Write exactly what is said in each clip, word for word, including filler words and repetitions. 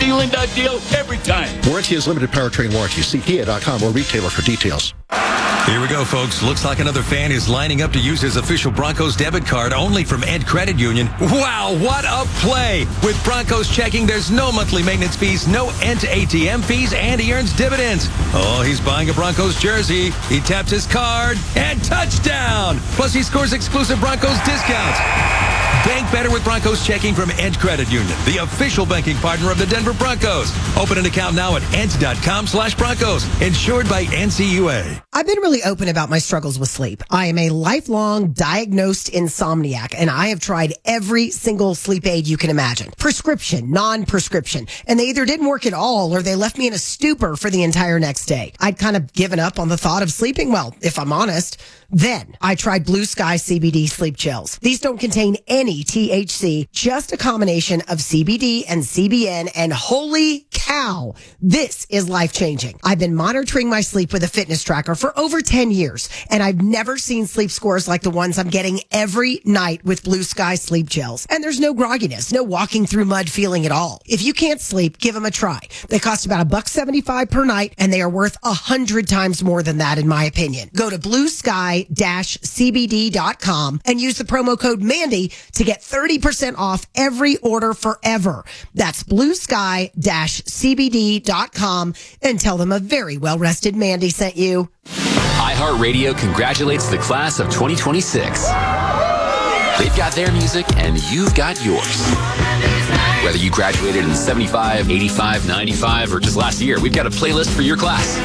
Seal-In Dot deal every time. Warranty is limited powertrain warranty. See Kia dot com or retailer for details. Here we go, folks. Looks like another fan is lining up to use his official Broncos debit card only from Ed Credit Union. Wow, what a play! With Broncos checking, there's no monthly maintenance fees, no Ent A T M fees, and he earns dividends. Oh, he's buying a Broncos jersey. He taps his card, and touchdown! Plus, he scores exclusive Broncos discounts. Bank better with Broncos checking from Ent Credit Union, the official banking partner of the Denver Broncos. Open an account now at ent dot com slash Broncos. Insured by N C U A. I've been really open about my struggles with sleep. I am a lifelong diagnosed insomniac, and I have tried every single sleep aid you can imagine. Prescription, non-prescription. And they either didn't work at all or they left me in a stupor for the entire next day. I'd kind of given up on the thought of sleeping well, if I'm honest. Then I tried Blue Sky C B D sleep gels. These don't contain any T H C, just a combination of C B D and C B N, and holy cow, this is life-changing. I've been monitoring my sleep with a fitness tracker for over ten years, and I've never seen sleep scores like the ones I'm getting every night with Blue Sky sleep gels. And there's no grogginess, no walking through mud feeling at all. If you can't sleep, give them a try. They cost about a buck seventy-five per night, and they are worth a hundred times more than that, in my opinion. Go to blue sky dash c b d dot com and use the promo code Mandy to get thirty percent off every order forever. That's blue sky dash c b d dot com and tell them a very well-rested Mandy sent you. iHeartRadio congratulates the class of twenty twenty-six. They've got their music and you've got yours. Whether you graduated in seventy-five, eighty-five, ninety-five, or just last year, we've got a playlist for your class.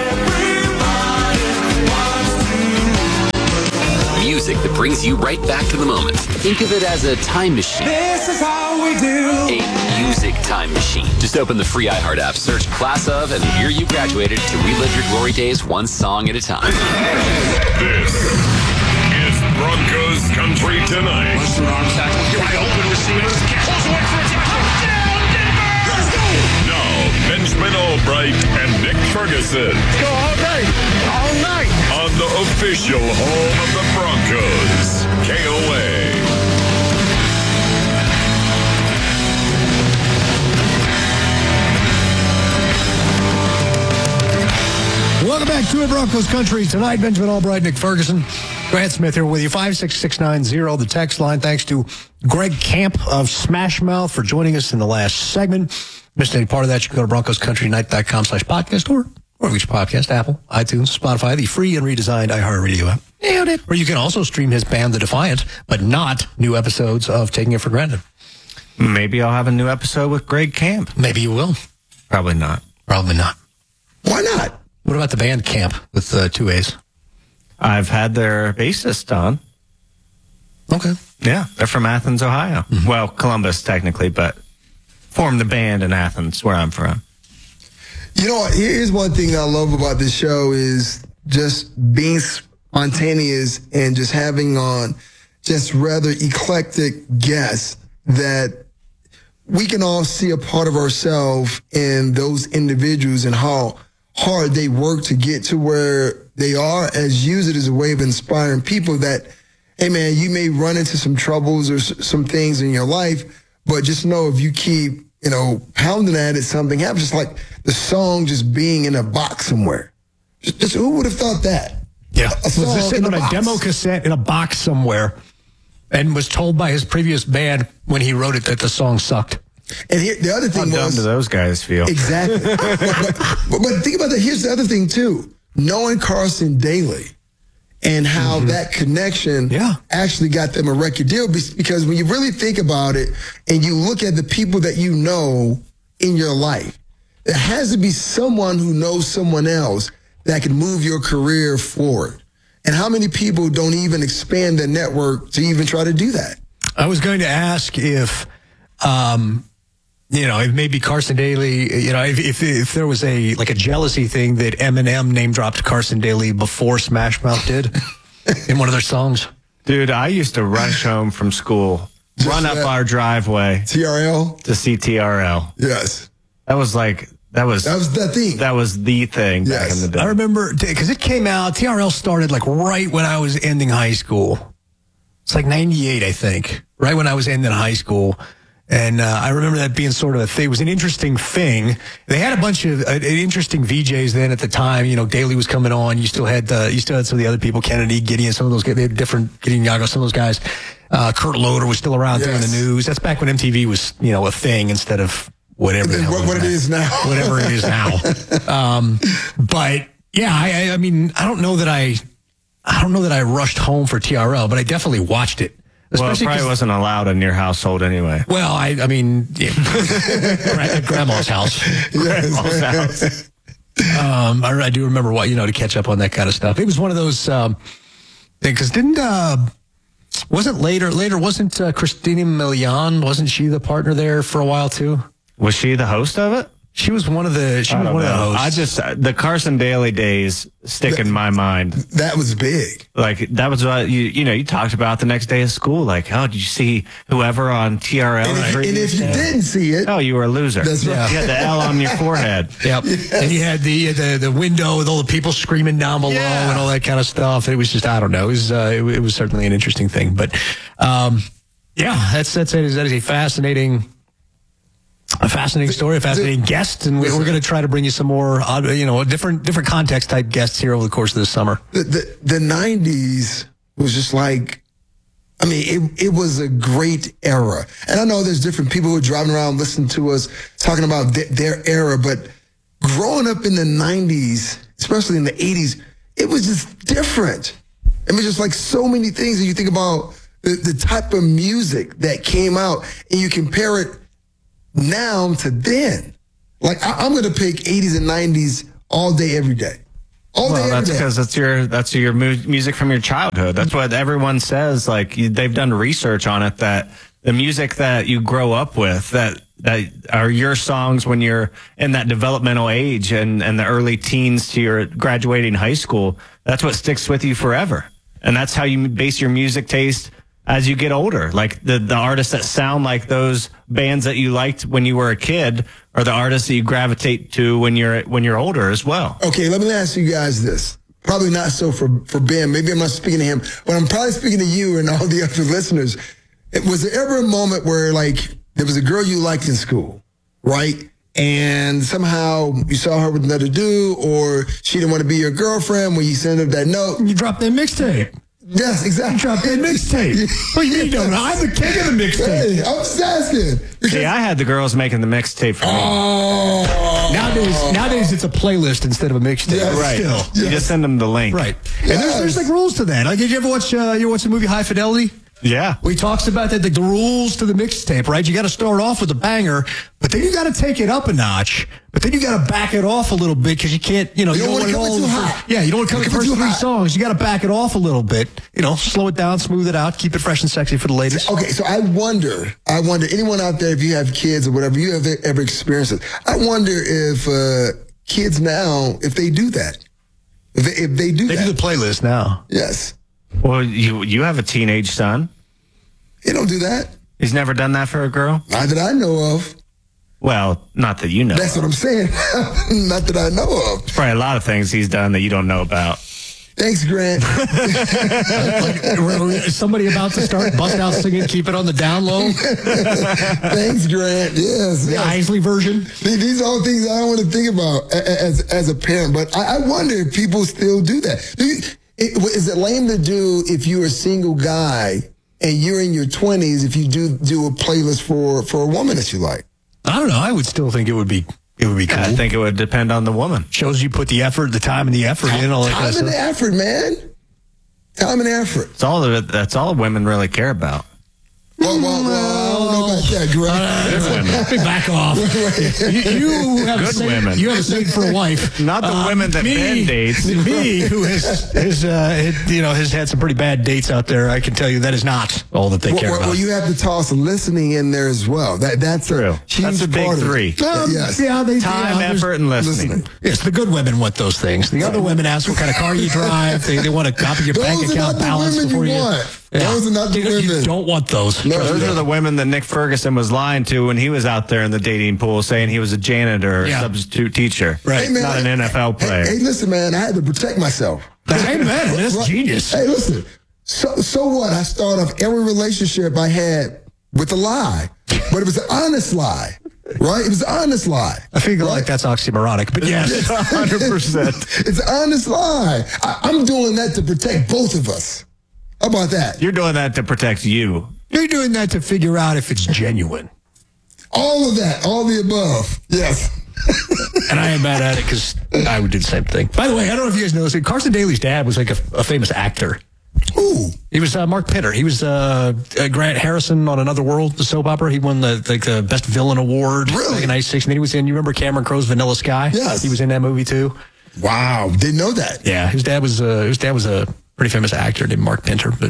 Music that brings you right back to the moment. Think of it as a time machine. This is how we do. A music time machine. Just open the free iHeart app, search Class of and the year you graduated to relive your glory days one song at a time. This is Broncos Country Tonight. Western arm tackle. Here I open receivers. Pulls away for a touchdown. Denver! Let's go! Now, Benjamin Albright and Nick Ferguson. Let's go all day, all night. On the official home of the Broncos, K O A. Welcome back to Broncos Country Tonight. Benjamin Albright, Nick Ferguson, Grant Smith here with you. five six six nine zero, the text line. Thanks to Greg Camp of Smash Mouth for joining us in the last segment. Missed any part of that, you can go to broncos country night dot com slash podcast or or reach podcast, Apple, iTunes, Spotify, the free and redesigned iHeartRadio app. Nailed it. Or you can also stream his band, The Defiant, but not new episodes of Taking It for Granted. Maybe I'll have a new episode with Greg Camp. Maybe you will. Probably not. Probably not. Why not? What about the band Camp with uh, two A's? I've had their bassist on. Okay. Yeah, they're from Athens, Ohio. Mm-hmm. Well, Columbus, technically, but formed the band in Athens, where I'm from. You know, here's one thing I love about this show is just being spontaneous and just having on just rather eclectic guests that we can all see a part of ourselves in those individuals and how hard they work to get to where they are, as use it as a way of inspiring people that, hey man, you may run into some troubles or s- some things in your life, but just know if you keep, you know, pounding at it, something happens. Just like the song just being in a box somewhere. Just, just who would have thought that? Yeah. A, a song was just sitting in on a demo cassette in a box somewhere and was told by his previous band when he wrote it that the song sucked. And here, the other thing How was... dumb do those guys feel? Exactly. but, but, but, but think about that. Here's the other thing, too. Knowing Carson Daly and how mm-hmm. that connection yeah. actually got them a record deal. Because when you really think about it and you look at the people that you know in your life, there has to be someone who knows someone else that can move your career forward. And how many people don't even expand their network to even try to do that? I was going to ask if... Um, You know, maybe Carson Daly, you know, if, if if there was a, like a jealousy thing that Eminem name dropped Carson Daly before Smash Mouth did in one of their songs. Dude, I used to rush home from school, Just run up our driveway. T R L? To see T R L. Yes. That was like, that was. That was the thing. That was the thing yes. back in the day. I remember, because it came out, T R L started like right when I was ending high school. It's like ninety-eight, I think, right when I was ending high school. And uh, I remember that being sort of a thing. It was an interesting thing. They had a bunch of uh, interesting V Js then at the time. You know, Daly was coming on. You still had uh, you still had some of the other people, Kennedy, Gideon, some of those guys. They had different, Gideon Yago, some of those guys. Uh, Kurt Loder was still around yes. doing the news. That's back when M T V was, you know, a thing instead of whatever the hell what, what it is now. Whatever it is now. Um, but yeah, I, I mean, I don't know that I, I don't know that I rushed home for T R L, but I definitely watched it. Well, it probably wasn't allowed in your household anyway. Well, I, I mean, yeah. at Grandma's house. Grandma's house. Um, I, I do remember what, you know, to catch up on that kind of stuff. It was one of those um, things, because didn't, uh, wasn't later, later, wasn't uh, Christina Milian, wasn't she the partner there for a while too? Was she the host of it? She was one of the, she was one know. of the hosts. I just, the Carson Daly days stick that, in my mind. That was big. Like, that was what you, you know, you talked about the next day of school. Like, oh, did you see whoever on T R L? And if, and if you didn't see it. Oh, you were a loser. That's right. You had the L on your forehead. Yep. Yes. And you had the, the, the window with all the people screaming down below yeah. and all that kind of stuff. It was just, I don't know. It was, uh, it, it was certainly an interesting thing. But, um, yeah, that's, that's, that is, that is a fascinating, A fascinating story, a fascinating the, guest, and we, we're going to try to bring you some more, uh, you know, different different context type guests here over the course of this summer. The the, the nineties was just like, I mean, it it was a great era, and I know there's different people who are driving around listening to us talking about th- their era, but growing up in the nineties, especially in the eighties, it was just different. I mean, just like so many things, and you think about the, the type of music that came out, and you compare it now to then. Like, I, I'm going to pick eighties and nineties all day, every day. All well, day, that's every day. because that's your that's your mu- music from your childhood. That's what everyone says. Like, you, they've done research on it, that the music that you grow up with, that that are your songs when you're in that developmental age and, and the early teens to your graduating high school, that's what sticks with you forever. And that's how you base your music taste as you get older. Like, the, the artists that sound like those bands that you liked when you were a kid are the artists that you gravitate to when you're when you're older as well. Okay, let me ask you guys this. Probably not so for, for Ben. Maybe I'm not speaking to him, but I'm probably speaking to you and all the other listeners. It, was there ever a moment where, like, there was a girl you liked in school, right? And somehow you saw her with another dude, or she didn't want to be your girlfriend when you sent her that note? You dropped that mixtape. Yes, exactly. Drop that mixtape. What do you mean, don't know? I'm the king of the mixtape. Hey, I'm just asking. See, I had the girls making the mixtape for me. Oh. Nowadays, nowadays it's a playlist instead of a mixtape. Yes, right. Still. You Yes. just send them the link. Right. Yes. And there's, there's like rules to that. Like, did you ever watch, uh, you watch the movie High Fidelity? Yeah. We talks about that, like the rules to the mixtape, right? You got to start off with a banger, but then you got to take it up a notch. But then you got to back it off a little bit because you can't, you know, You you don't don't, wanna want come it in all too the hot. first- Yeah, you don't want to come Don't the come in first too three hot. songs. You got to back it off a little bit. You know, slow it down, smooth it out, keep it fresh and sexy for the ladies. Okay, so I wonder, I wonder, anyone out there, if you have kids or whatever, you have ever experienced it. I wonder if uh, kids now, if they do that. If they, if they do They that. do the playlist now. Yes. Well, you you have a teenage son. They don't do that. He's never done that for a girl? Not that I know of. Well, not that you know. That's what I'm saying. Not that I know of. There's probably a lot of things he's done that you don't know about. Thanks, Grant. Like, is somebody about to start bust out singing Keep It on the Down Low? Thanks, Grant. Yes. The yes. Isley version? These are all things I don't want to think about as as a parent, but I, I wonder if people still do that. Do you, it, is it lame to do if you're a single guy and you're in your twenties if you do do a playlist for, for a woman that you like? I don't know. I would still think it would be it would be cool. I think it would depend on the woman. Shows you put the effort, the time and the effort in. All that Time kind of and stuff. effort, man. Time and effort. It's all the, that's all women really care about. Well, well, well, I don't know about that, Grant. Let me back off. you, you have Good a saint, women. You have a saint for a wife. Not the Uh, women that me, Ben dates. Me, who has, has uh, had, you know, has had some pretty bad dates out there. I can tell you that is not all that they Well, care well, about. well, you have to toss listening in there as well. That that's True. a huge That's a big part of it. three. Um, Yes. Yeah, they Time, yeah, there's- effort, and listening. listening. Yes, the good women want those things. The other women ask what kind of car you drive. They, they want to copy your Those bank are account not the balance women before you you. want. Those are not the you, women. You don't want those. No, Those no. are the women that Nick Ferguson was lying to when he was out there in the dating pool saying he was a janitor or Yeah. substitute teacher. Right. Hey, man, Not an N F L hey, player. Hey, listen, man, I had to protect myself. Hey, man, that's Right. genius. Hey, listen. So, so what? I start off every relationship I had with a lie. but it was an honest lie. Right? It was an honest lie. I feel right? like that's oxymoronic, but yes, one hundred percent. It's an honest lie. I, I'm doing that to protect both of us. How about that? You're doing that to protect you. You're doing that to figure out if it's genuine. All of that, all the above. Yes. And I am mad at it because I would do the same thing. By the way, I don't know if you guys know this. Carson Daly's dad was like a, a famous actor. Ooh. He was uh, Mark Pitter. He was uh, uh, Grant Harrison on Another World, the soap opera. He won the like the best villain award. Really? Back in ninety-six. And then he was in, you remember Cameron Crowe's Vanilla Sky? Yes. He was in that movie too. Wow. Didn't know that. Yeah. His dad was uh, his dad was a pretty famous actor named Mark Pinter. But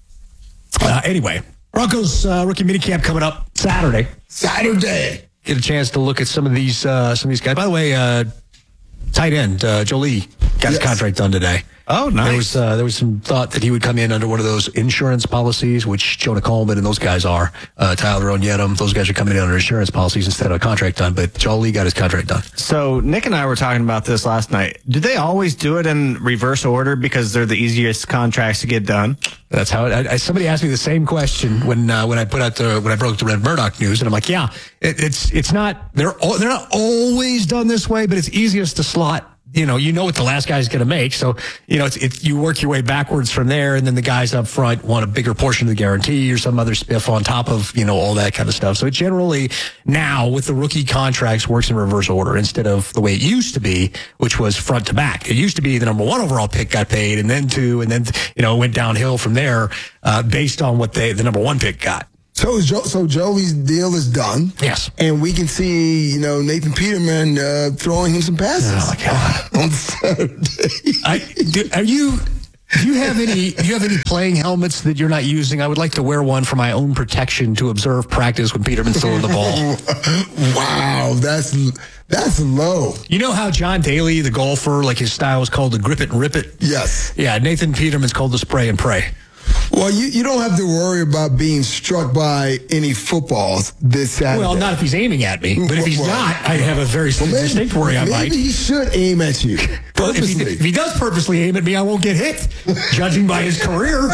uh, anyway, Broncos uh, rookie minicamp coming up Saturday. Saturday. Get a chance to look at some of these uh, some of these guys. By the way, uh, tight end uh, Jolie got his Yes. contract done today. Oh, nice. There was uh, there was some thought that he would come in under one of those insurance policies, which Jonah Coleman and those guys are. Uh, Tyler Onyetum, those guys are coming in under insurance policies instead of a contract done. But Jolie got his contract done. So Nick and I were talking about this last night. Do they always do it in reverse order because they're the easiest contracts to get done? That's how it, I, I, somebody asked me the same question when uh, when I put out the when I broke the Red Murdoch news, and I'm like, yeah, it, it's it's not they're all, they're not always done this way, but it's easiest to slot. You know, you know what the last guy's going to make. So, you know, it's, it's, you work your way backwards from there. And then the guys up front want a bigger portion of the guarantee or some other spiff on top of, you know, all that kind of stuff. So it generally now with the rookie contracts works in reverse order instead of the way it used to be, which was front to back. It used to be the number one overall pick got paid and then two, and then, you know, went downhill from there, uh, based on what they, the number one pick got. So, is jo- so Jolie's deal is done. Yes. And we can see, you know, Nathan Peterman uh, throwing him some passes. Oh my God. On Saturday. I, do, are you, do you have any, do you have any playing helmets that you're not using? I would like to wear one for my own protection to observe practice when Peterman's throwing the ball. Wow. That's, that's low. You know how John Daly, the golfer, like his style is called the grip it and rip it? Yes. Yeah. Nathan Peterman's called the spray and pray. Well, you, you don't have to worry about being struck by any footballs this Saturday. Well, not if he's aiming at me, but if he's Well, not, I have a very well, maybe, distinct worry I maybe might. he should aim at you. Well, if he, Purposely. if he does purposely aim at me, I won't get hit, judging by his career.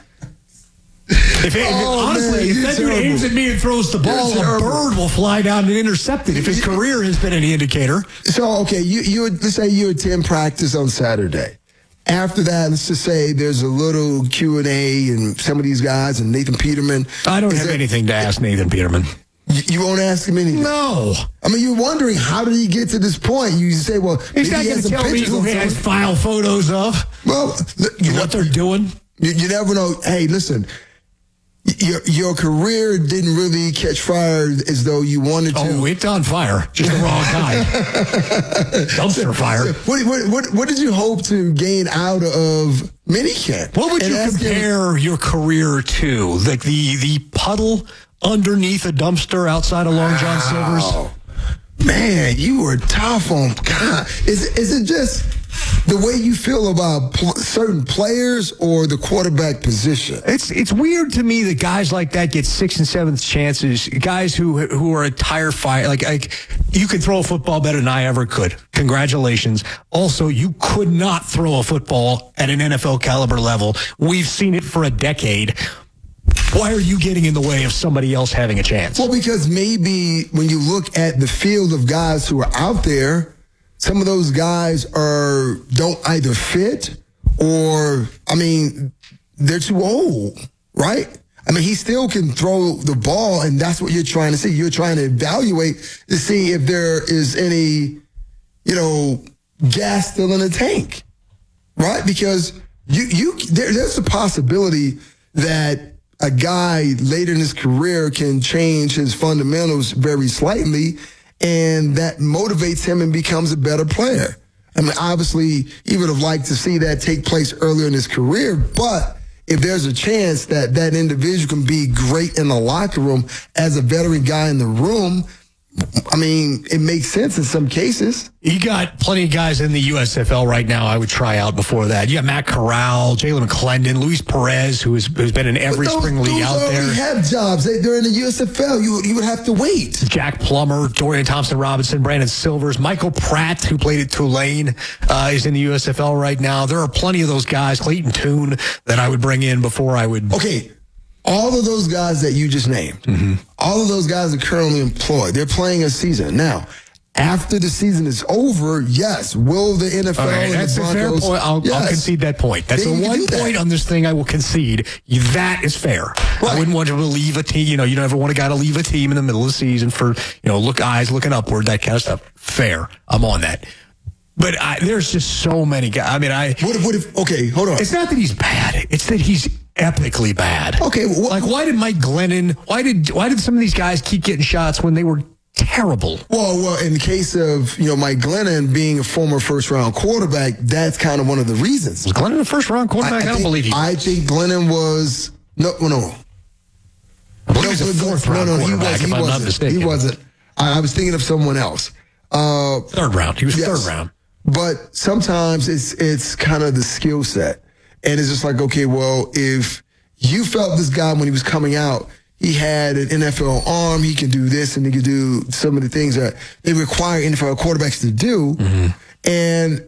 If, it, Oh, honestly, man, if you're that dude terrible. aims at me and throws the ball, a terrible. bird will fly down and intercept it. If his career has been any indicator. So, okay, you, you let's say you attend practice on Saturday. After that, let's just say there's a little Q and A and some of these guys and Nathan Peterman. I don't Is have there- anything to ask Nathan Peterman. You, you won't ask him anything. No. I mean, you're wondering, how did he get to this point? You say, well, He's maybe not he going has to some tell me pictures who on he has some- file photos of, Well, you know, what they're doing. you, you never know. Hey, listen, your your career didn't really catch fire as though you wanted to. Oh, it's on fire. Just the wrong kind. Dumpster fire. What, what, what, what did you hope to gain out of minicamp? What would And you ask him- compare your career to? Like the, the puddle underneath a dumpster outside of Long John Silver's? Wow. Man, you were tough on God. Is, is it just the way you feel about pl- certain players or the quarterback position? It's it's weird to me that guys like that get sixth and seventh chances. Guys who who are a tire fire, like like you can throw a football better than I ever could. Congratulations. Also, you could not throw a football at an N F L caliber level. We've seen it for a decade. Why are you getting in the way of somebody else having a chance? Well, because maybe when you look at the field of guys who are out there, some of those guys are don't either fit or, I mean, they're too old, right? I mean, he still can throw the ball, and that's what you're trying to see. You're trying to evaluate to see if there is any, you know, gas still in the tank, right? Because you you there, there's a possibility that a guy later in his career can change his fundamentals very slightly, and that motivates him and becomes a better player. I mean, obviously, he would have liked to see that take place earlier in his career, but if there's a chance that that individual can be great in the locker room as a veteran guy in the room, I mean, it makes sense in some cases. You got plenty of guys in the U S F L right now I would try out before that. You got Matt Corral, Jalen McClendon, Luis Perez, who has, who's been in every But those, spring league those out already there. have jobs. They, they're in the U S F L. You, you would have to wait. Jack Plummer, Dorian Thompson-Robinson, Brandon Silvers, Michael Pratt, who played at Tulane, uh, is in the U S F L right now. There are plenty of those guys, Clayton Tune, that I would bring in before I would. Okay. all of those guys that you just named, mm-hmm. all of those guys are currently employed. They're playing a season. Now, after the season is over, yes, will the N F L okay, and that's the Broncos... a fair point. I'll, yes. I'll concede that point. That's Then the one point on this thing I will concede. That is fair. Right. I wouldn't want to leave a team. You know, you don't ever want a guy to leave a team in the middle of the season for, you know, look eyes looking upward, that kind of stuff. Fair. I'm on that. But I, there's just so many guys. I mean, I... What if, what if... Okay, hold on. It's not that he's bad. It's that he's epically bad. Okay. Well, like, why did Mike Glennon... Why did Why did some of these guys keep getting shots when they were terrible? Well, well, in the case of, you know, Mike Glennon being a former first-round quarterback, that's kind of one of the reasons. Was Glennon a first-round quarterback? I, I, I don't think, believe he was. I think Glennon was... No, no, no. I believe he was a fourth-round no, no, quarterback, he was, if he I'm wasn't. not mistaken. He wasn't. I, I was thinking of someone else. Uh, third round. He was yes. third round. But sometimes it's it's kind of the skill set. And it's just like, okay, well, if you felt this guy when he was coming out, he had an N F L arm, he can do this and he can do some of the things that they require N F L quarterbacks to do. Mm-hmm. And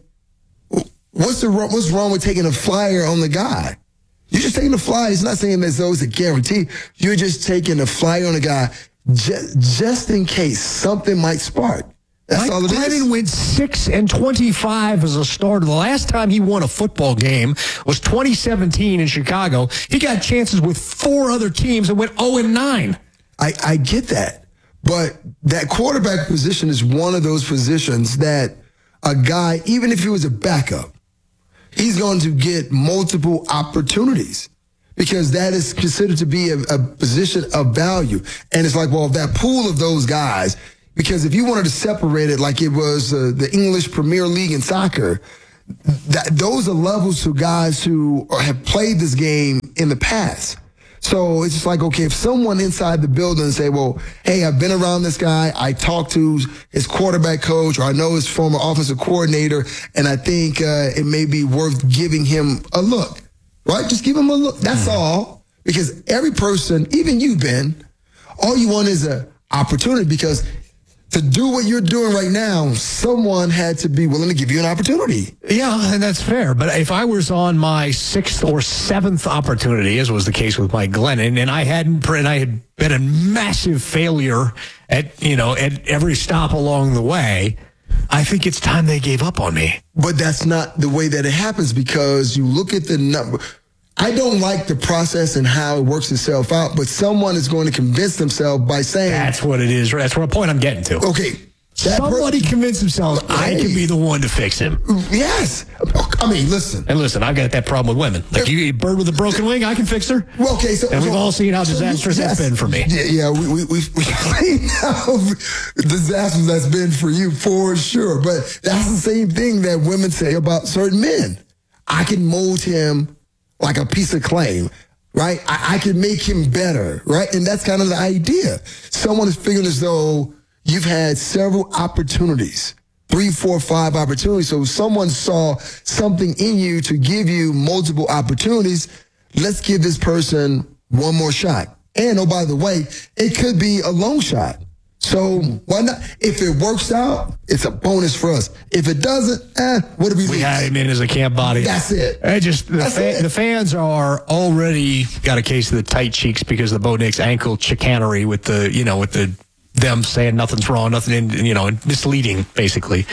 what's the what's wrong with taking a flyer on the guy? You're just taking a flyer. It's not saying as though it's a guarantee. You're just taking a flyer on a guy just, just in case something might spark. That's Mike all it Glennon is. went six and twenty-five as a starter. The last time he won a football game was twenty seventeen in Chicago. He got chances with four other teams and went oh and nine. I, I get that. But that quarterback position is one of those positions that a guy, even if he was a backup, he's going to get multiple opportunities because that is considered to be a, a position of value. And it's like, well, that pool of those guys, because if you wanted to separate it like it was uh, the English Premier League in soccer, that, those are levels to guys who have played this game in the past. So it's just like, okay, if someone inside the building say, well, hey, I've been around this guy, I talked to his quarterback coach, or I know his former offensive coordinator, and I think uh, it may be worth giving him a look, right? Just give him a look. That's all. Because every person, even you, Ben, all you want is an opportunity because to do what you're doing right now, someone had to be willing to give you an opportunity. Yeah, and that's fair. But if I was on my sixth or seventh opportunity, as was the case with Mike Glennon, and I hadn't, and I had been a massive failure at, you know, at every stop along the way, I think it's time they gave up on me. But that's not the way that it happens because you look at the number. I don't like the process and how it works itself out, but someone is going to convince themselves by saying... That's what it is. That's what point I'm getting to. Okay. Somebody per- convinced themselves hey. I can be the one to fix him. Yes. I mean, listen. And listen, I've got that problem with women. Like, you, a bird with a broken wing, I can fix her. Well, okay. So, and we've so, all seen how disastrous so, yes. that's been for me. Yeah, yeah we, we, we've, we've seen how disastrous that's been for you, for sure. But that's the same thing that women say about certain men. I can mold him like a piece of clay, right? I, I can make him better, right? And that's kind of the idea. Someone is figuring as though you've had several opportunities, three, four, five opportunities. So someone saw something in you to give you multiple opportunities. Let's give this person one more shot. And oh, by the way, it could be a long shot. So why not? If it works out, it's a bonus for us. If it doesn't, eh, what do we do? We had him in as a camp body. That's it. I just the, That's fa- it. the fans are already got a case of the tight cheeks because of the Bo Nix ankle chicanery with the, you know, with the them saying nothing's wrong, nothing, in, you know, misleading basically.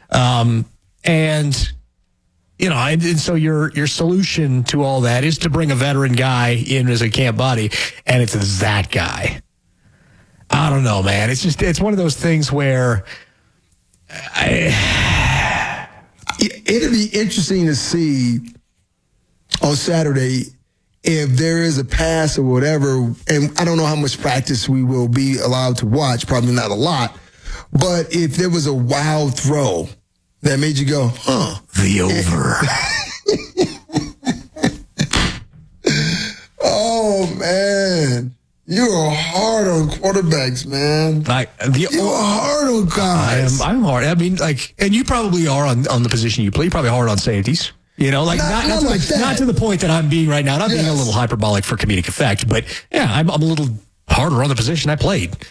Um, and you know, and, and so your your solution to all that is to bring a veteran guy in as a camp body, and it's that guy. I don't know, man. It's just, it's one of those things where I, it'd be interesting to see on Saturday if there is a pass or whatever. And I don't know how much practice we will be allowed to watch. Probably not a lot. But if there was a wild throw that made you go, huh. The over. Oh, man. You are hard on quarterbacks, man. Like the, you are hard on guys. I am, I'm hard. I mean, like, and you probably are on, on the position you play. You're probably hard on safeties. You know, like not, not, not, to, like the, not to the point that I'm being right now. Not yes. being a little hyperbolic for comedic effect, but yeah, I'm, I'm a little harder on the position I played.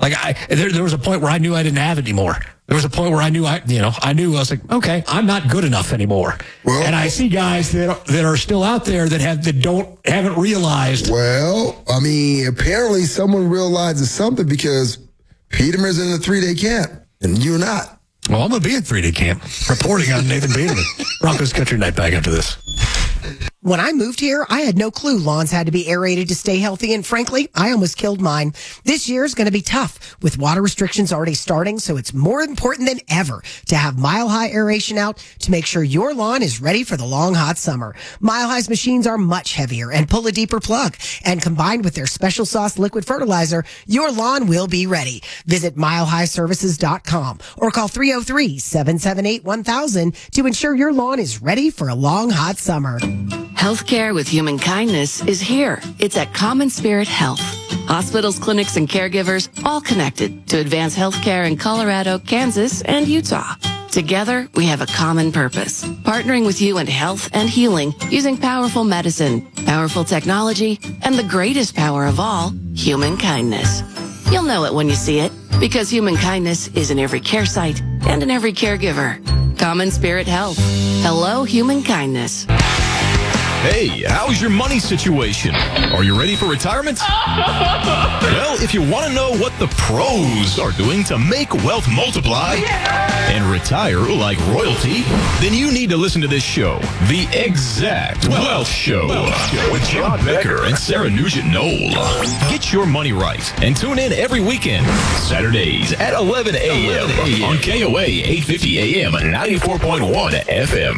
Like I, there, there was a point where I knew I didn't have it anymore. There was a point where I knew I, you know, I knew I was like, okay, I'm not good enough anymore. Well, and I see guys that are, that are still out there that have that don't haven't realized. Well, I mean, apparently someone realizes something because Peterman's in a three-day camp and you're not. Well, I'm gonna be in three-day camp reporting on Nathan Peterman. Broncos Country Night back after this. When I moved here, I had no clue lawns had to be aerated to stay healthy, and frankly, I almost killed mine. This year is going to be tough with water restrictions already starting, so it's more important than ever to have Mile High aeration out to make sure your lawn is ready for the long, hot summer. Mile High's machines are much heavier and pull a deeper plug, and combined with their special sauce liquid fertilizer, your lawn will be ready. Visit mile high services dot com or call three oh three, seven seven eight, one thousand to ensure your lawn is ready for a long, hot summer. Healthcare with human kindness is here. It's at Common Spirit Health. Hospitals, clinics, and caregivers all connected to advance healthcare in Colorado, Kansas, and Utah. Together, we have a common purpose, partnering with you in health and healing using powerful medicine, powerful technology, and the greatest power of all, human kindness. You'll know it when you see it, because human kindness is in every care site and in every caregiver. Common Spirit Health. Hello, human kindness. Hey, how's your money situation? Are you ready for retirement? Well, if you want to know what the pros are doing to make wealth multiply and retire like royalty, then you need to listen to this show, The Exact Wealth Show, with John Becker and Sarah Nugent-Knoll. Get your money right and tune in every weekend, Saturdays at eleven a.m. on K O A eight fifty A M ninety-four point one F M.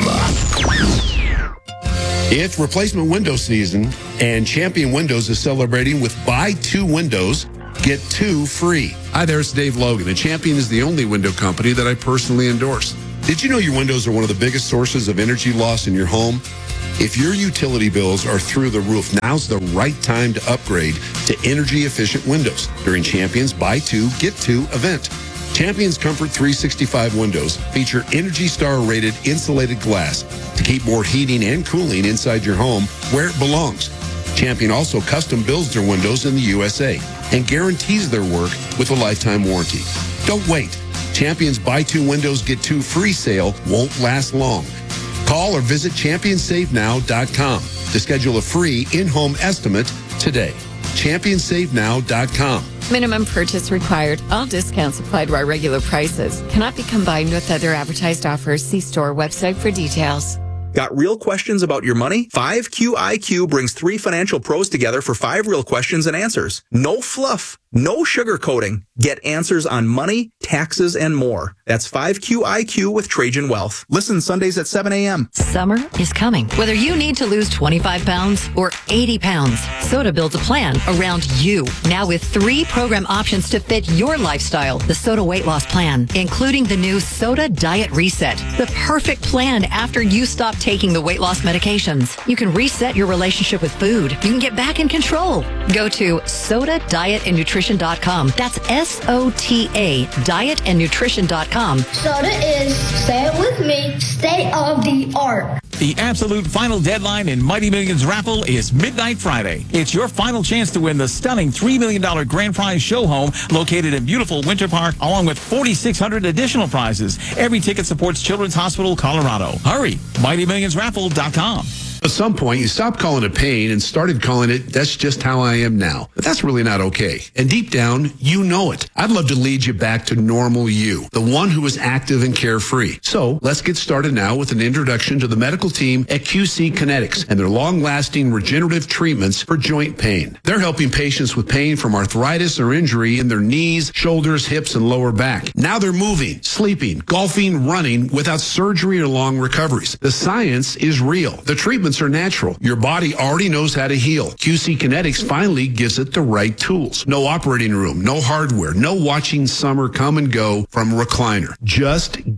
It's replacement window season, and Champion Windows is celebrating with buy two windows, get two free. Hi there, it's Dave Logan, and Champion is the only window company that I personally endorse. Did you know your windows are one of the biggest sources of energy loss in your home? If your utility bills are through the roof, now's the right time to upgrade to energy-efficient windows during Champion's Buy Two, Get Two event. Champion's Comfort three sixty-five windows feature Energy Star rated insulated glass to keep more heating and cooling inside your home where it belongs. Champion also custom builds their windows in the U S A and guarantees their work with a lifetime warranty. Don't wait. Champion's Buy Two Windows Get Two free sale won't last long. Call or visit champion save now dot com to schedule a free in-home estimate today. champion save now dot com. Minimum purchase required. All discounts applied to our regular prices. Cannot be combined with other advertised offers. See store website for details. Got real questions about your money? five Q I Q brings three financial pros together for five real questions and answers. No fluff, no sugarcoating. Get answers on money, taxes, and more. That's five Q I Q with Trajan Wealth. Listen Sundays at seven a.m. Summer is coming. Whether you need to lose twenty-five pounds or eighty pounds, Soda builds a plan around you. Now with three program options to fit your lifestyle. The Soda Weight Loss Plan, including the new Soda Diet Reset. The perfect plan after you stop taking the weight loss medications. You can reset your relationship with food. You can get back in control. Go to soda diet and nutrition dot com. That's S O T A, diet and nutrition dot com. Soda is, say it with me, state of the art. The absolute final deadline in Mighty Millions raffle is Midnight Friday. It's your final chance to win the stunning three million dollars grand prize show home located in beautiful Winter Park, along with four thousand six hundred additional prizes. Every ticket supports Children's Hospital Colorado. Hurry, mighty millions raffle dot com. At some point, you stopped calling it pain and started calling it, that's just how I am now. But that's really not okay. And deep down, you know it. I'd love to lead you back to normal you, the one who is active and carefree. So let's get started now with an introduction to the medical team at Q C Kinetics and their long-lasting regenerative treatments for joint pain. They're helping patients with pain from arthritis or injury in their knees, shoulders, hips, and lower back. Now they're moving, sleeping, golfing, running without surgery or long recoveries. The science is real. The treatments are natural. Your body already knows how to heal. Q C Kinetics finally gives it the right tools. No operating room, no hardware, no watching summer come and go from recliner. Just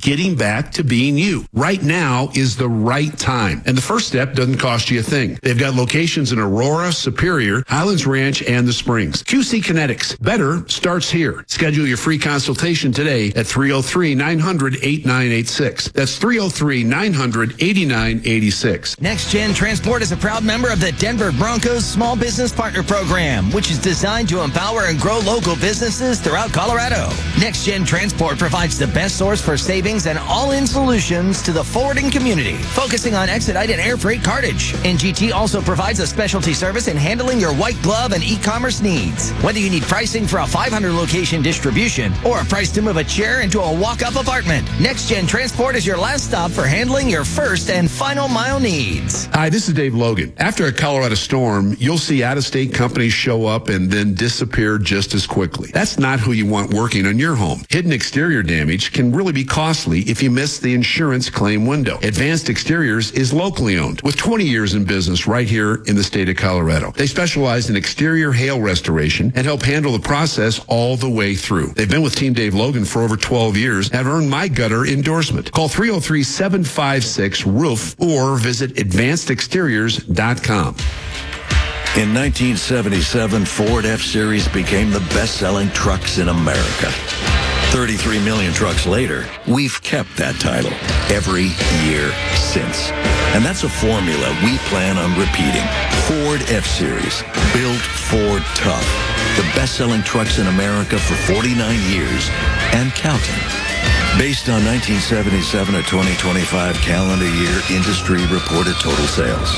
getting back to being you. Right now is the right time. And the first step doesn't cost you a thing. They've got locations in Aurora, Superior, Highlands Ranch, and the Springs. Q C Kinetics. Better starts here. Schedule your free consultation today at three oh three, nine hundred, eighty-nine eighty-six. That's three oh three, nine hundred, eighty-nine eighty-six. Next Gen Transport is a proud member of the Denver Broncos Small Business Partner Program, which is designed to empower and grow local businesses throughout Colorado. Next Gen Transport provides the best source for savings and all-in solutions to the forwarding community, focusing on expedited air freight cartage. N G T also provides a specialty service in handling your white glove and e-commerce needs. Whether you need pricing for a five hundred location distribution or a price to move a chair into a walk-up apartment, Next Gen Transport is your last stop for handling your first and final mile needs. Hi, this is Dave Logan. After a Colorado storm, you'll see out-of-state companies show up and then disappear just as quickly. That's not who you want working on your home. Hidden exterior damage can really be costly if you miss the insurance claim window. Advanced Exteriors is locally owned with twenty years in business right here in the state of Colorado. They specialize in exterior hail restoration and help handle the process all the way through. They've been with Team Dave Logan for over twelve years and have earned my gutter endorsement. Call three oh three, seven five six, roof or visit advanced exteriors dot com. In nineteen seventy-seven, Ford F-Series became the best-selling trucks in America. thirty-three million trucks later, we've kept that title every year since. And that's a formula we plan on repeating. Ford F-Series, built Ford tough. The best-selling trucks in America for forty-nine years and counting. Based on nineteen seventy-seven to twenty twenty-five calendar year industry reported total sales.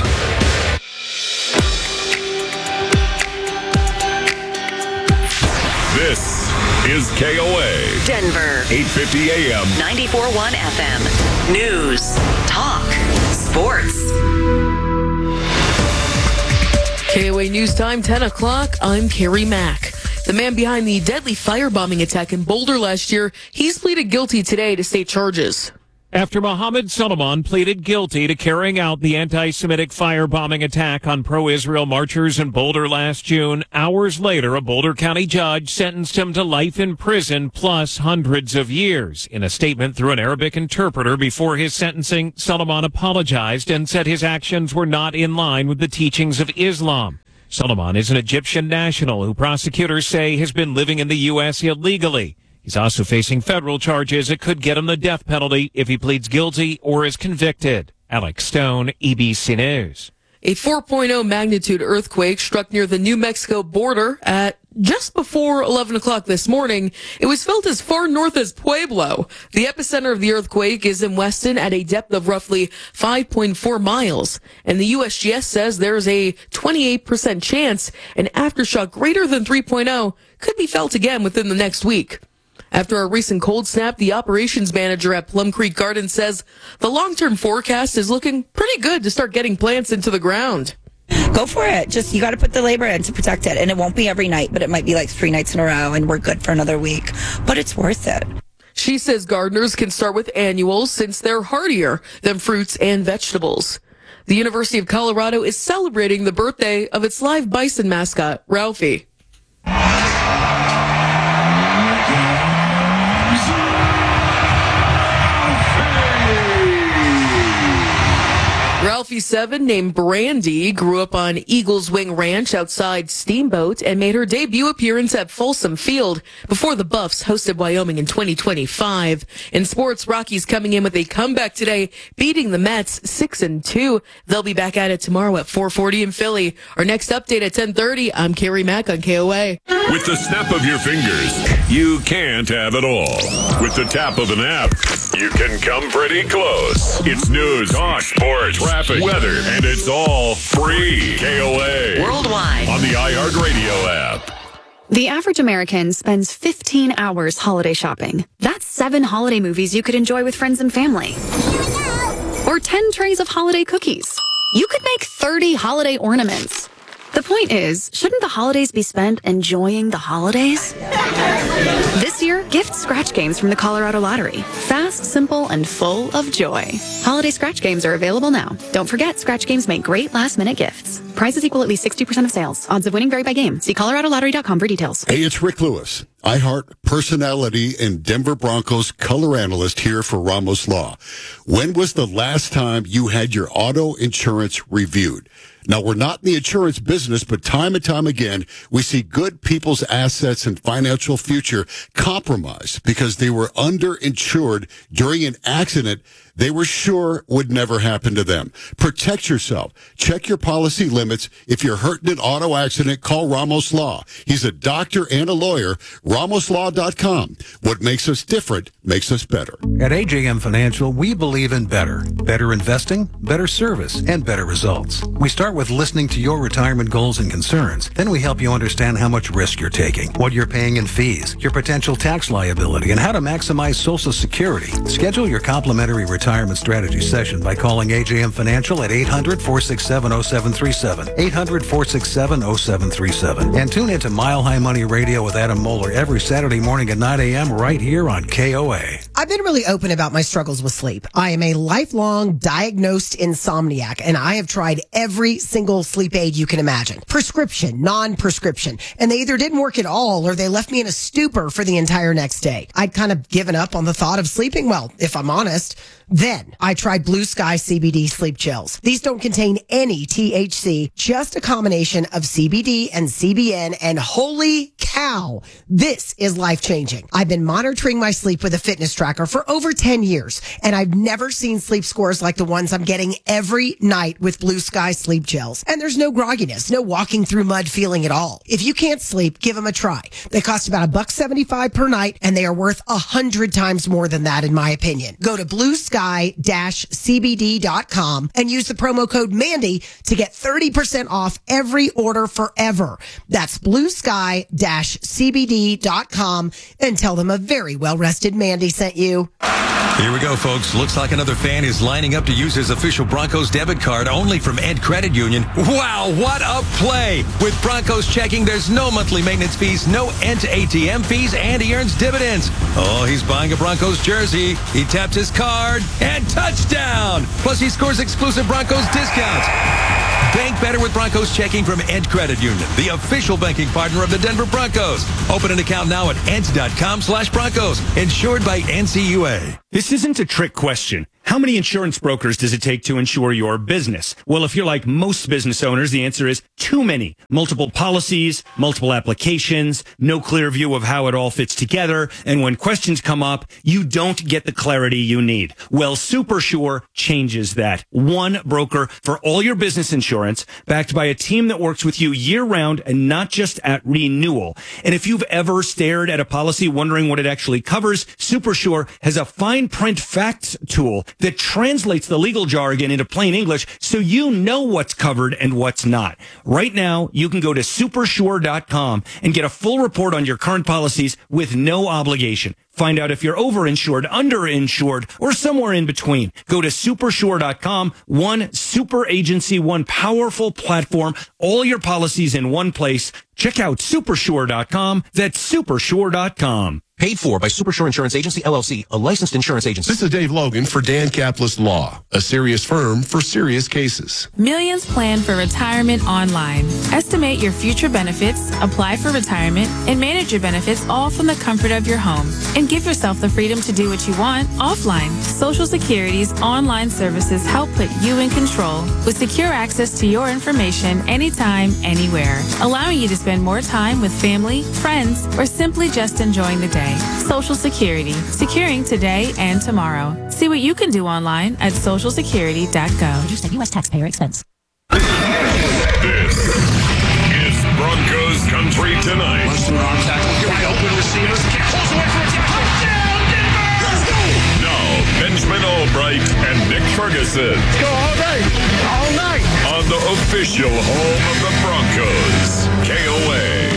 This is K O A. Denver. eight fifty A M. ninety-four point one F M. News. Talk. Sports. K O A News Time, ten o'clock. I'm Carrie Mack. The man behind the deadly firebombing attack in Boulder last year, he's pleaded guilty today to state charges. After Mohammed Solomon pleaded guilty to carrying out the anti-Semitic firebombing attack on pro-Israel marchers in Boulder last June, hours later, a Boulder County judge sentenced him to life in prison plus hundreds of years. In a statement through an Arabic interpreter before his sentencing, Solomon apologized and said his actions were not in line with the teachings of Islam. Solomon is an Egyptian national who prosecutors say has been living in the U S illegally. He's also facing federal charges that could get him the death penalty if he pleads guilty or is convicted. Alex Stone, E B C News. A four point oh magnitude earthquake struck near the New Mexico border at just before eleven o'clock this morning. It was felt as far north as Pueblo. The epicenter of the earthquake is in Weston at a depth of roughly five point four miles. And the U S G S says there's a twenty-eight percent chance an aftershock greater than three point oh could be felt again within the next week. After a recent cold snap, the operations manager at Plum Creek Garden says the long-term forecast is looking pretty good to start getting plants into the ground. Go for it. Just, you got to put the labor in to protect it. And it won't be every night, but it might be like three nights in a row and we're good for another week. But it's worth it. She says gardeners can start with annuals since they're hardier than fruits and vegetables. The University of Colorado is celebrating the birthday of its live bison mascot, Ralphie. Ralphie seven, named Brandy, grew up on Eagles Wing Ranch outside Steamboat and made her debut appearance at Folsom Field before the Buffs hosted Wyoming in twenty twenty-five. In sports, Rockies coming in with a comeback today, beating the Mets six and two. They'll be back at it tomorrow at four forty in Philly. Our next update at ten thirty. I'm Carrie Mack on K O A. With the snap of your fingers, you can't have it all. With the tap of an app, you can come pretty close. It's news, talk, sports, traffic, weather, and it's all free. K O A. Worldwide. On the iHeartRadio app. The average American spends fifteen hours holiday shopping. That's seven holiday movies you could enjoy with friends and family. Or ten trays of holiday cookies. You could make thirty holiday ornaments. The point is, shouldn't the holidays be spent enjoying the holidays? This year, gift scratch games from the Colorado Lottery. Fast, simple, and full of joy. Holiday scratch games are available now. Don't forget, scratch games make great last-minute gifts. Prizes equal at least sixty percent of sales. Odds of winning vary by game. See Colorado Lottery dot com for details. Hey, it's Rick Lewis, iHeart personality and Denver Broncos color analyst here for Ramos Law. When was the last time you had your auto insurance reviewed? Now, we're not in the insurance business, but time and time again, we see good people's assets and financial future compromised because they were underinsured during an accident they were sure would never happen to them. Protect yourself. Check your policy limits. If you're hurt in an auto accident, call Ramos Law. He's a doctor and a lawyer. Ramos Law dot com. What makes us different makes us better. At A J M Financial, we believe in better. Better investing, better service, and better results. We start with listening to your retirement goals and concerns. Then we help you understand how much risk you're taking, what you're paying in fees, your potential tax liability, and how to maximize Social Security. Schedule your complimentary retirement strategy session by calling A J M Financial at eight hundred, four six seven, oh seven three seven, eight hundred, four six seven, oh seven three seven. And tune into Mile High Money Radio with Adam Moeller every Saturday morning at nine a.m. right here on K O A. I've been really open about my struggles with sleep. I am a lifelong diagnosed insomniac, and I have tried every single sleep aid you can imagine. Prescription, non-prescription. And they either didn't work at all or they left me in a stupor for the entire next day. I'd kind of given up on the thought of sleeping well, if I'm honest. Then I tried Blue Sky C B D Sleep Chills. These don't contain any T H C, just a combination of C B D and C B N, and holy cow, this is life-changing. I've been monitoring my sleep with a fitness tracker for over ten years, and I've never seen sleep scores like the ones I'm getting every night with Blue Sky Sleep Gels. And there's no grogginess, no walking through mud feeling at all. If you can't sleep, give them a try. They cost about a buck seventy-five per night, and they are worth a hundred times more than that, in my opinion. Go to Blue Sky C B D dot com and use the promo code Mandy to get thirty percent off every order forever. That's Blue Sky C B D dot com and tell them a very well-rested Mandy sent you. Here we go, folks. Looks like another fan is lining up to use his official Broncos debit card only from Ed Credit Union. Wow, what a play! With Broncos checking, there's no monthly maintenance fees, no Ent A T M fees, and he earns dividends. Oh, he's buying a Broncos jersey. He taps his card, and touchdown! Plus, he scores exclusive Broncos discounts. Bank better with Broncos checking from Ent Credit Union, the official banking partner of the Denver Broncos. Open an account now at ent dot com slash Broncos. Insured by N C U A. This isn't a trick question. How many insurance brokers does it take to insure your business? Well, if you're like most business owners, the answer is too many. Multiple policies, multiple applications, no clear view of how it all fits together, and when questions come up, you don't get the clarity you need. Well, SuperSure changes that. One broker for all your business insurance, backed by a team that works with you year-round and not just at renewal. And if you've ever stared at a policy wondering what it actually covers, SuperSure has a fine print facts tool that translates the legal jargon into plain English so you know what's covered and what's not. Right now, you can go to super sure dot com and get a full report on your current policies with no obligation. Find out if you're overinsured, underinsured, or somewhere in between. Go to super sure dot com, one super agency, one powerful platform, all your policies in one place. Check out super sure dot com. That's super sure dot com. Paid for by SuperSure Insurance Agency, L L C, a licensed insurance agency. This is Dave Logan for Dan Capless Law, a serious firm for serious cases. Millions plan for retirement online. Estimate your future benefits, apply for retirement, and manage your benefits all from the comfort of your home. And give yourself the freedom to do what you want offline. Social Security's online services help put you in control with secure access to your information anytime, anywhere, allowing you to spend more time with family, friends, or simply just enjoying the day. Social Security, securing today and tomorrow. See what you can do online at social security dot gov. Produced at U S taxpayer expense. This is Broncos Country Tonight. Western arm tackle, wide open receivers, pulls away from a touchdown, Denver! Let's go! Now, Benjamin Albright and Nick Ferguson. Let's go all day, all night. On the official home of the Broncos, K O A.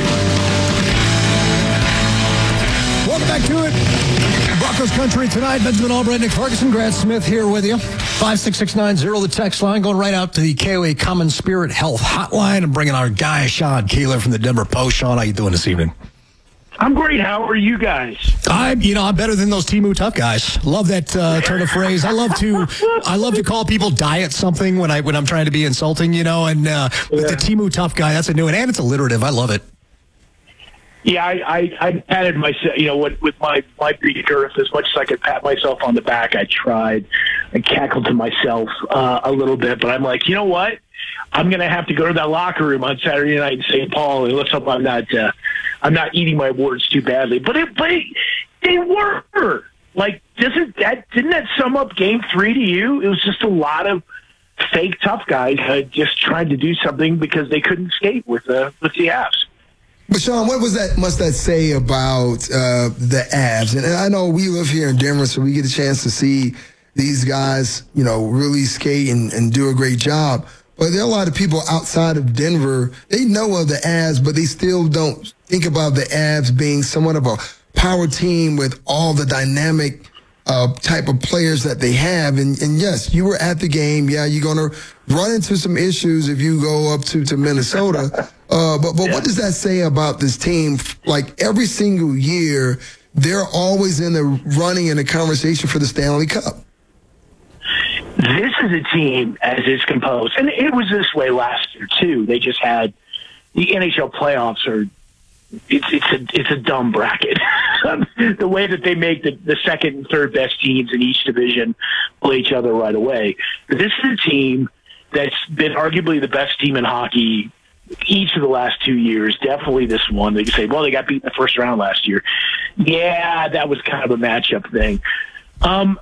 Welcome back to it. Broncos Country Tonight. Benjamin Albright, Nick Ferguson, Grant Smith here with you. five six six nine zero, the text line. Going right out to the K O A Common Spirit Health Hotline and bringing our guy, Sean Keeler from the Denver Post. Sean, how you doing this evening? I'm great. How are you guys? I'm, you know, I'm better than those Temu tough guys. Love that uh, turn of phrase. I love to, I love to call people diet something when I when I'm trying to be insulting, you know. And uh, with the Temu tough guy, that's a new one, and it's alliterative. I love it. Yeah, I, I, I patted myself, you know, with, with my, my Greek earth, as much as I could pat myself on the back, I tried. I cackled to myself uh, a little bit, but I'm like, you know what? I'm going to have to go to that locker room on Saturday night in Saint Paul, and let's hope I'm not, uh, I'm not eating my words too badly. But it, but it, they were like, doesn't that didn't that sum up Game Three to you? It was just a lot of fake tough guys uh, just trying to do something because they couldn't skate with uh, with the Avs. But Sean, what was that? Must that say about uh, the Avs? And, and I know we live here in Denver, so we get a chance to see these guys, you know, really skate and, and do a great job. But there are a lot of people outside of Denver. They know of the Avs, but they still don't think about the Avs being somewhat of a power team with all the dynamic uh, type of players that they have. And, and yes, you were at the game. Yeah, you're going to run into some issues if you go up to, to Minnesota. Uh, but but yeah. What does that say about this team? Like every single year, they're always in the running and the conversation for the Stanley Cup. This is a team as is composed, and it was this way last year too. They just had the N H L playoffs are it's it's a it's a dumb bracket. The way that they make the, the second and third best teams in each division play each other right away. But this is a team that's been arguably the best team in hockey each of the last two years. Definitely this one. They can say, well, they got beat in the first round last year. Yeah, that was kind of a matchup thing. Um,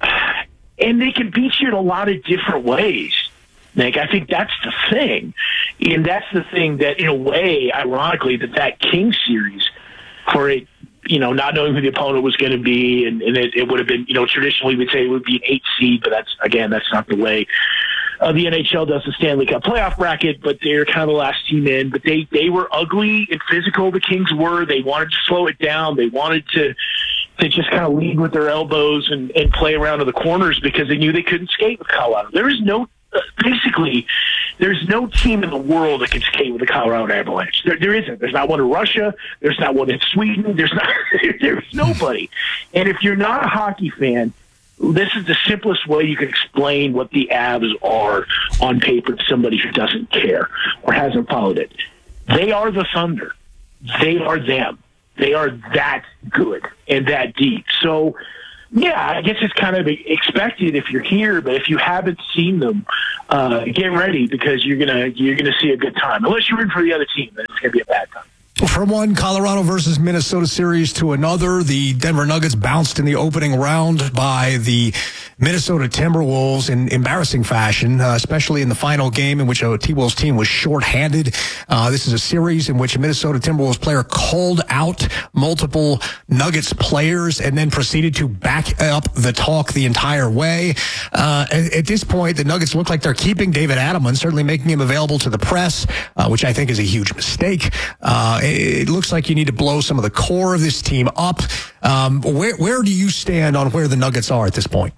and they can beat you in a lot of different ways, Nick. I think that's the thing. And that's the thing that, in a way, ironically, that that Kings series, for it, you know, not knowing who the opponent was going to be, and, and it, it would have been, you know, traditionally we'd say it would be an eight seed, but that's, again, that's not the way uh, the N H L does the Stanley Cup playoff bracket, but they're kind of the last team in. But they, they were ugly and physical, the Kings were. They wanted to slow it down. They wanted to, to just kind of lead with their elbows and, and play around to the corners because they knew they couldn't skate with Colorado. There is no, uh, basically, there's no team in the world that can skate with the Colorado Avalanche. There, there isn't. There's not one in Russia. There's not one in Sweden. There's not. There's nobody. And if you're not a hockey fan, this is the simplest way you can explain what the Avs are on paper to somebody who doesn't care or hasn't followed it. They are the Thunder. They are them. They are that good and that deep. So, yeah, I guess it's kind of expected if you're here, but if you haven't seen them, uh, get ready because you're gonna you're gonna see a good time. Unless you're in for the other team, then it's gonna be a bad time. From one Colorado versus Minnesota series to another, the Denver Nuggets bounced in the opening round by the Minnesota Timberwolves in embarrassing fashion, uh, especially in the final game in which a T-Wolves team was shorthanded. Uh, this is a series in which a Minnesota Timberwolves player called out multiple Nuggets players and then proceeded to back up the talk the entire way. Uh, at, at this point, the Nuggets look like they're keeping David Adelman, certainly making him available to the press, uh, which I think is a huge mistake. Uh, It looks like you need to blow some of the core of this team up. Um, where where do you stand on where the Nuggets are at this point?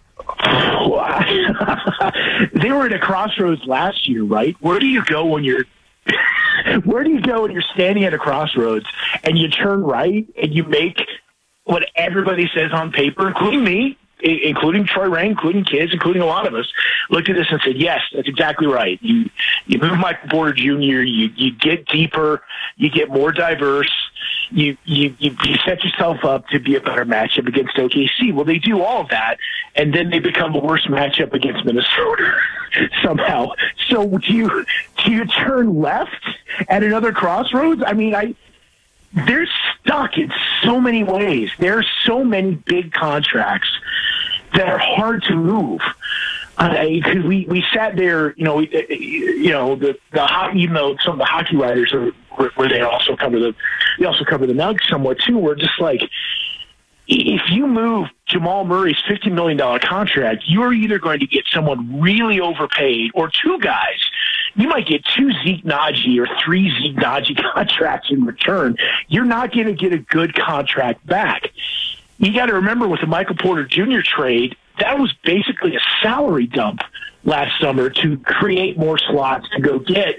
They were at a crossroads last year, right? Where do you go when you're where do you go when you're standing at a crossroads and you turn right and you make what everybody says on paper, including me, including Troy Rain, including kids, including a lot of us, looked at this and said, yes, that's exactly right. You you move Michael Porter Junior, you you get deeper, you get more diverse, you, you, you, you set yourself up to be a better matchup against O K C. Well, they do all of that, and then they become a worse matchup against Minnesota somehow. So do you, do you turn left at another crossroads? I mean, I... They're stuck in so many ways. There are so many big contracts that are hard to move. Because uh, we, we sat there, you know, we, you know, the the hockey, even though some of the hockey writers are where they also cover the they also cover the Nuggets somewhat too. We're just like, if you move Jamal Murray's fifty million dollars contract, you're either going to get someone really overpaid or two guys. You might get two Zeke Naji or three Zeke Naji contracts in return. You're not going to get a good contract back. You got to remember with the Michael Porter Junior trade, that was basically a salary dump last summer to create more slots to go get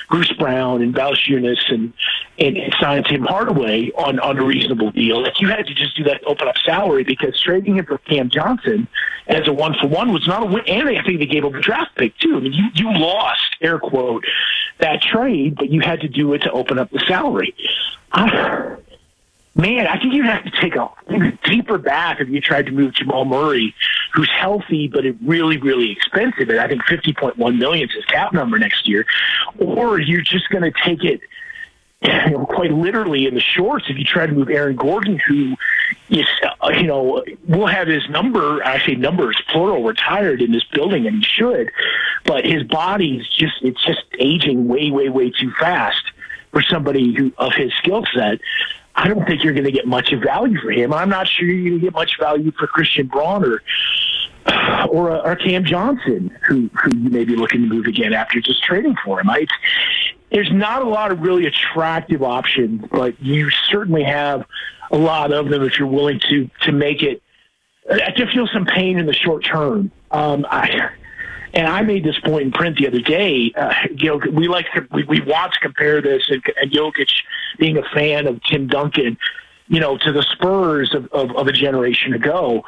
Bruce Brown and Valanciunas and, and, and signed Tim Hardaway on, on a reasonable deal. Like, you had to just do that to open up salary, because trading him for Cam Johnson as a one-for-one was not a win. And I think they gave up a draft pick, too. I mean, you, you lost, air quote, that trade, but you had to do it to open up the salary. I, man, I think you'd have to take a deeper bath if you tried to move Jamal Murray, who's healthy, but it really, really expensive. And I think fifty point one million dollars is his cap number next year. Or you're just going to take it, you know, quite literally in the shorts if you try to move Aaron Gordon, who is, uh, you know, will have his number, actually numbers, plural, retired in this building, and he should. But his body's just, it's just aging way, way, way too fast for somebody who of his skill set. I don't think you're going to get much of value for him. I'm not sure you're going to get much value for Christian Braun or or, uh, or Cam Johnson, who, who you may be looking to move again after just trading for him. I, there's not a lot of really attractive options, but you certainly have a lot of them if you're willing to to make it. I do feel some pain in the short term. Um, I. And I made this point in print the other day. Uh, you know, we like to, we, we want to compare this, and, and Jokic being a fan of Tim Duncan, you know, to the Spurs of, of, of a generation ago.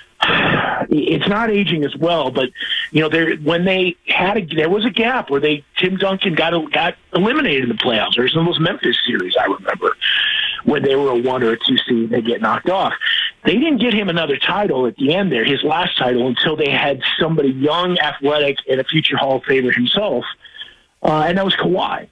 It's not aging as well, but you know, there when they had a, there was a gap where they Tim Duncan got got eliminated in the playoffs. There's some of those Memphis series I remember when they were a one or a two seed, they get knocked off. They didn't get him another title at the end there, his last title, until they had somebody young, athletic, and a future Hall of Famer himself, uh, and that was Kawhi.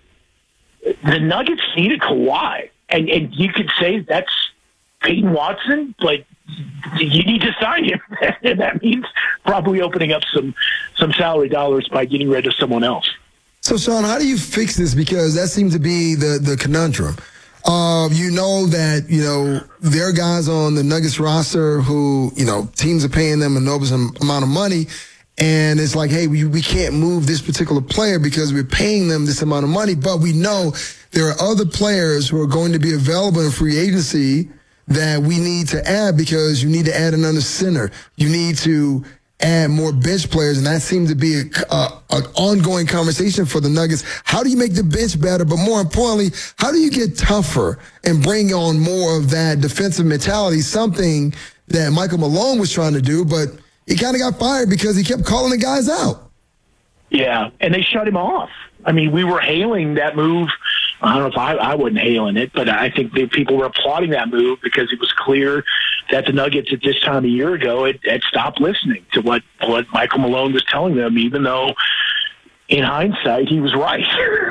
The Nuggets needed Kawhi, and and you could say that's Peyton Watson, but you need to sign him, and that means probably opening up some some salary dollars by getting rid of someone else. So, Sean, how do you fix this? Because that seems to be the the conundrum. Uh, you know that, you know, there are guys on the Nuggets roster who, you know, teams are paying them an enormous amount of money. And it's like, hey, we, we can't move this particular player because we're paying them this amount of money. But we know there are other players who are going to be available in free agency that we need to add, because you need to add another center. You need to add more bench players, and that seems to be a, a, an ongoing conversation for the Nuggets. How do you make the bench better? But more importantly, how do you get tougher and bring on more of that defensive mentality, something that Michael Malone was trying to do, but he kind of got fired because he kept calling the guys out. Yeah, and they shut him off. I mean, we were hailing that move. I don't know if I, I wasn't hailing it, but I think the people were applauding that move because it was clear that the Nuggets at this time a year ago had, had stopped listening to what, what Michael Malone was telling them, even though in hindsight he was right.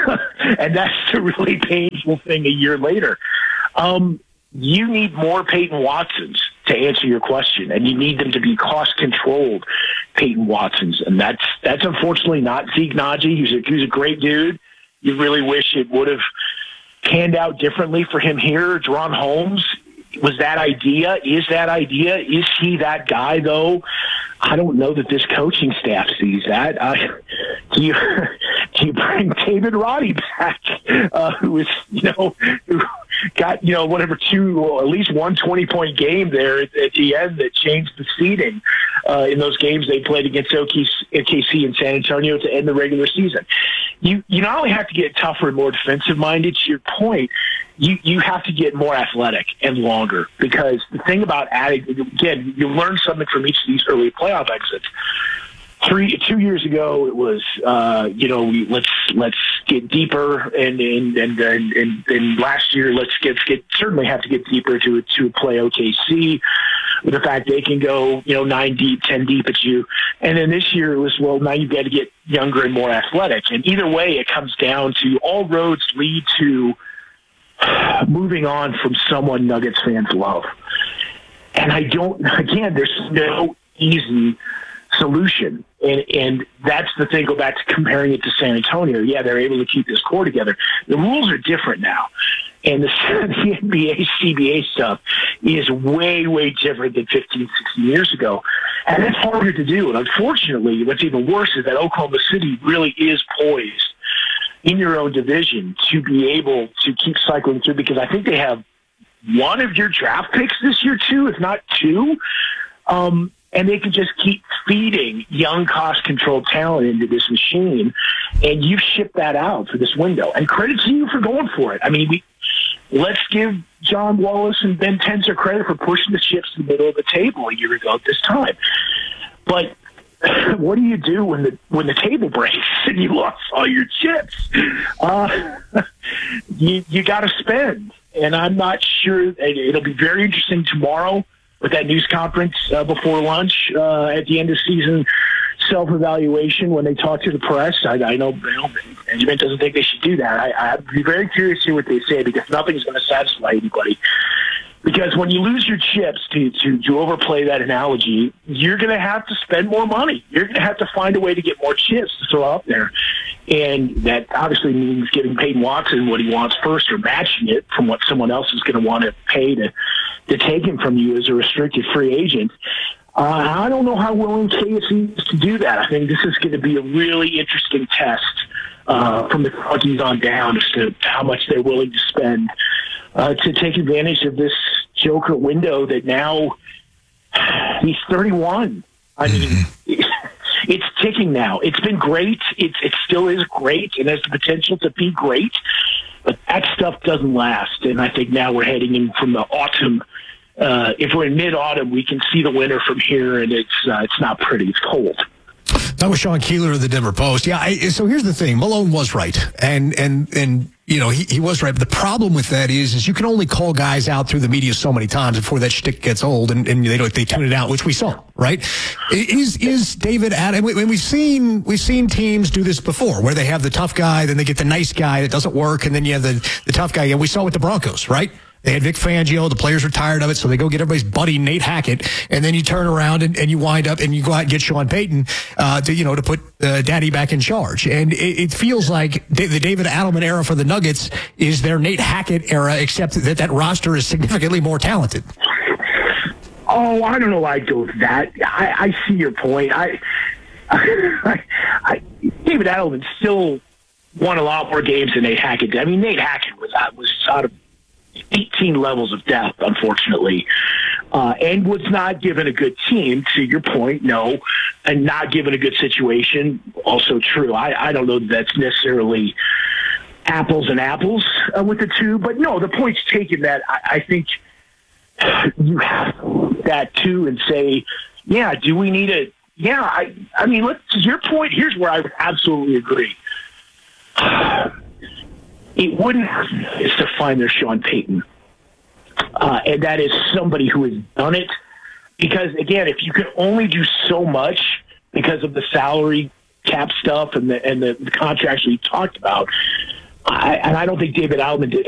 And that's the really painful thing a year later. Um, you need more Peyton Watsons to answer your question, and you need them to be cost-controlled Peyton Watsons. And that's that's unfortunately not Zeke Naji. He's a, he's a great dude. You really wish it would have panned out differently for him here. Deron Holmes, was that idea? Is that idea? Is he that guy, though? I don't know that this coaching staff sees that. Uh, do you do you bring David Roddy back, uh, who is, you know, who got, you know, whatever two, or at least one twenty-point game there at, at the end that changed the seeding uh, in those games they played against O K C and San Antonio to end the regular season. You you not only have to get tougher and more defensive-minded, to your point, you, you have to get more athletic and longer, because the thing about adding, again, you learn something from each of these early playoff exits. Three, two years ago, it was, uh, you know, we, let's let's get deeper, and and, and and and and last year, let's get get certainly have to get deeper to to play O K C, with the fact they can go, you know, nine deep, ten deep at you, and then this year it was, well, now you've got to get younger and more athletic, and either way, it comes down to all roads lead to moving on from someone Nuggets fans love, and I don't. Again, there's no easy solution. And and that's the thing, go back to comparing it to San Antonio. Yeah, they're able to keep this core together. The rules are different now. And the, the N B A, C B A stuff is way, way different than fifteen, sixteen years ago. And it's harder to do. And unfortunately, what's even worse is that Oklahoma City really is poised in your own division to be able to keep cycling through, because I think they have one of your draft picks this year, too, if not two. Um, and they can just keep feeding young, cost-controlled talent into this machine, and you've shipped that out for this window. And credit to you for going for it. I mean, we let's give John Wallace and Ben Tenzer credit for pushing the chips to the middle of the table a year ago at this time. But what do you do when the when the table breaks and you lost all your chips? Uh, you you got to spend, and I'm not sure. It'll be very interesting tomorrow with that news conference uh, before lunch uh, at the end of season self-evaluation when they talk to the press. I, I know, you know management doesn't think they should do that. I, I'd be very curious to hear what they say, because nothing's going to satisfy anybody. Because when you lose your chips, to, to, to overplay that analogy, you're going to have to spend more money. You're going to have to find a way to get more chips to throw out there. And that obviously means giving Peyton Watson what he wants first, or matching it from what someone else is going to want to pay to, to take him from you as a restricted free agent. Uh, I don't know how willing K C is to do that. I think this is going to be a really interesting test uh, from the twenties on down as to how much they're willing to spend uh, to take advantage of this Joker window that now he's thirty-one. I mean, it's ticking now. It's been great. It's, it still is great and has the potential to be great, but that stuff doesn't last. And I think now we're heading in from the autumn. Uh, if we're in mid-autumn, we can see the winter from here, and it's uh, it's not pretty. It's cold. That was Sean Keeler of the Denver Post. Yeah, I, so here's the thing. Malone was right. And, and, and you know, he, he was right. But the problem with that is, is you can only call guys out through the media so many times before that shtick gets old and, and they don't, they tune it out, which we saw, right? Is, is David Adams, and we've seen, we've seen teams do this before, where they have the tough guy, then they get the nice guy that doesn't work, and then you have the, the tough guy. And we saw with the Broncos, right? They had Vic Fangio. The players were tired of it, so they go get everybody's buddy Nate Hackett, and then you turn around and, and you wind up and you go out and get Sean Payton uh, to you know to put uh, Daddy back in charge. And it, it feels like the David Adelman era for the Nuggets is their Nate Hackett era, except that that roster is significantly more talented. Oh, I don't know why I'd go with that. I, I see your point. I, I, I David Adelman still won a lot more games than Nate Hackett did. I mean, Nate Hackett was out, was out of eighteen levels of depth, unfortunately, uh, and was not given a good team, to your point, no, and not given a good situation, also true. I, I don't know that that's necessarily apples and apples uh, with the two, but no, the point's taken that I, I think you have that too and say, yeah, do we need a, yeah, I, I mean, let's, to your point, here's where I would absolutely agree. It wouldn't hurt is to find their Sean Payton. Uh, and that is somebody who has done it. Because, again, if you can only do so much because of the salary cap stuff and the and the, the contracts we talked about, I, and I don't think David Adelman did